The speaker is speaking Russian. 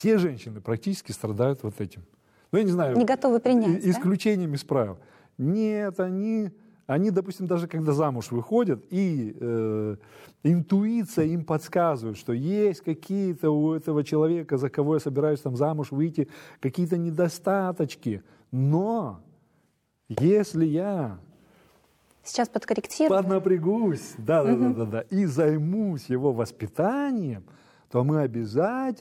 Все женщины практически страдают вот этим. Ну, я не знаю. Не готовы принять, исключением из правил. Нет, они, допустим, даже когда замуж выходят, и интуиция им подсказывает, что есть какие-то у этого человека, за кого я собираюсь там замуж выйти, какие-то недостаточки. Но если я сейчас подкорректирую, поднапрягусь, и займусь его воспитанием, то мы обязательно